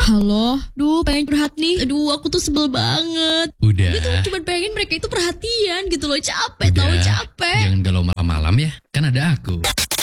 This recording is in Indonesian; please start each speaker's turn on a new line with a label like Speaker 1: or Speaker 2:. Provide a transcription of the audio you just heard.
Speaker 1: Halo, pengen curhat nih. Aku tuh sebel banget.
Speaker 2: Udah.
Speaker 1: Gue tuh cuma pengen mereka itu perhatian gitu loh. Capek, tahu capek.
Speaker 2: Jangan galau malam-malam ya, kan ada aku.